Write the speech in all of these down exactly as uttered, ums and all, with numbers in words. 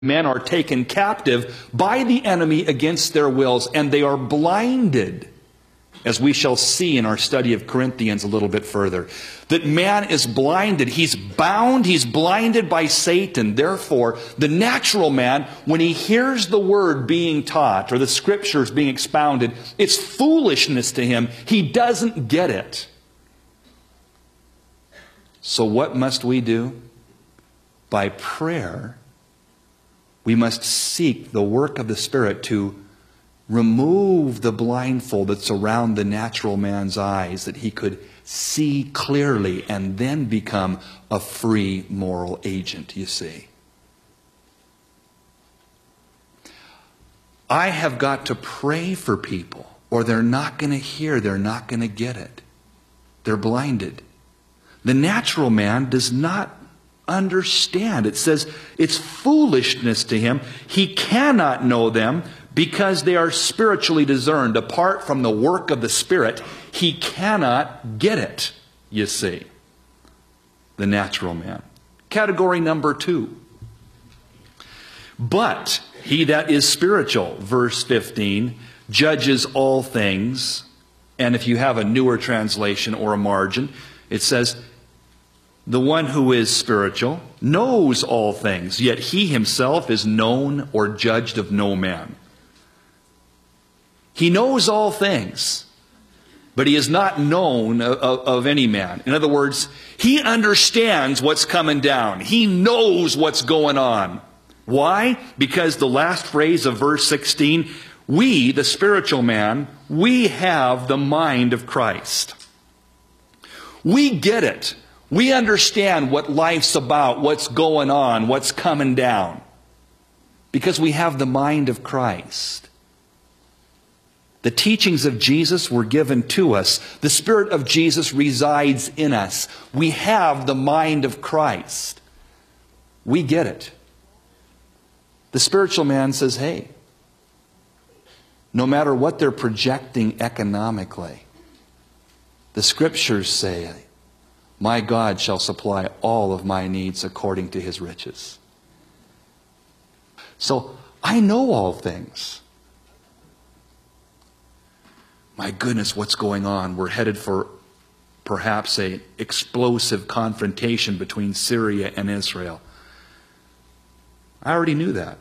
Men are taken captive by the enemy against their wills, and they are blinded, as we shall see in our study of Corinthians a little bit further. That man is blinded. He's bound. He's blinded by Satan. Therefore, the natural man, when he hears the word being taught or the scriptures being expounded, it's foolishness to him. He doesn't get it. So what must we do? By prayer, we must seek the work of the Spirit to remove the blindfold that's around the natural man's eyes, that he could see clearly and then become a free moral agent, you see. I have got to pray for people, or they're not going to hear, they're not going to get it. They're blinded. The natural man does not understand. It says it's foolishness to him. He cannot know them because they are spiritually discerned. Apart from the work of the Spirit, he cannot get it, you see. The natural man. Category number two. But he that is spiritual, verse fifteen, judges all things. And if you have a newer translation or a margin, it says, the one who is spiritual knows all things, yet he himself is known or judged of no man. He knows all things, but he is not known of, of, of any man. In other words, he understands what's coming down. He knows what's going on. Why? Because the last phrase of verse sixteen, we, the spiritual man, we have the mind of Christ. We get it. We understand what life's about, what's going on, what's coming down. Because we have the mind of Christ. The teachings of Jesus were given to us. The Spirit of Jesus resides in us. We have the mind of Christ. We get it. The spiritual man says, hey, no matter what they're projecting economically, the Scriptures say, my God shall supply all of my needs according to His riches. So, I know all things. My goodness, what's going on? We're headed for perhaps an explosive confrontation between Syria and Israel. I already knew that.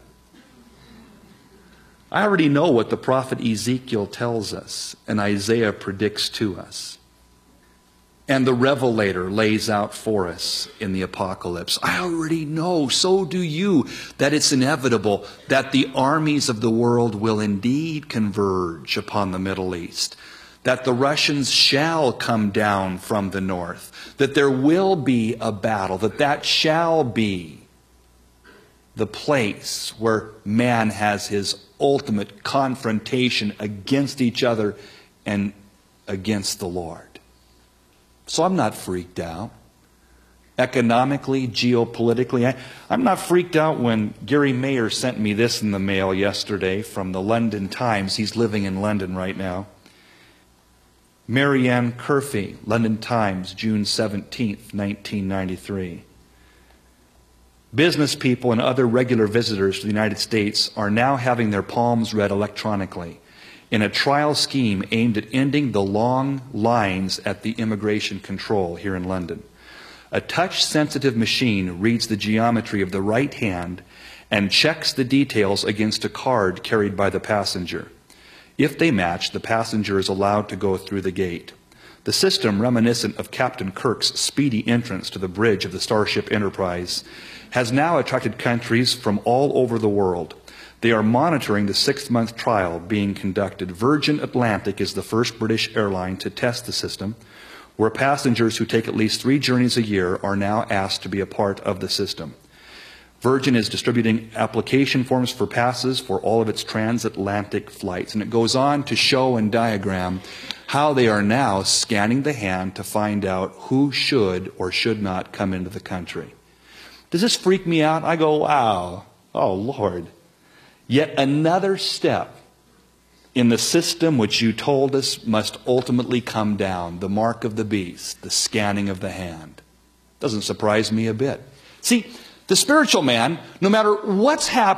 I already know what the prophet Ezekiel tells us and Isaiah predicts to us. And the Revelator lays out for us in the Apocalypse. I already know, so do you, that it's inevitable that the armies of the world will indeed converge upon the Middle East. That the Russians shall come down from the north. That there will be a battle. That that shall be the place where man has his ultimate confrontation against each other and against the Lord. So I'm not freaked out. Economically, geopolitically, I, I'm not freaked out when Gary Mayer sent me this in the mail yesterday from the London Times. He's living in London right now. Marianne Curfey, London Times, June seventeenth, nineteen ninety-three. Business people and other regular visitors to the United States are now having their palms read electronically in a trial scheme aimed at ending the long lines at the immigration control here in London. A touch-sensitive machine reads the geometry of the right hand and checks the details against a card carried by the passenger. If they match, the passenger is allowed to go through the gate. The system, reminiscent of Captain Kirk's speedy entrance to the bridge of the Starship Enterprise, has now attracted countries from all over the world. They are monitoring the six-month trial being conducted. Virgin Atlantic is the first British airline to test the system, where passengers who take at least three journeys a year are now asked to be a part of the system. Virgin is distributing application forms for passes for all of its transatlantic flights. And it goes on to show and diagram how they are now scanning the hand to find out who should or should not come into the country. Does this freak me out? I go, wow, oh Lord. Yet another step in the system which you told us must ultimately come down, the mark of the beast, the scanning of the hand. Doesn't surprise me a bit. See, The spiritual man, no matter what's happening,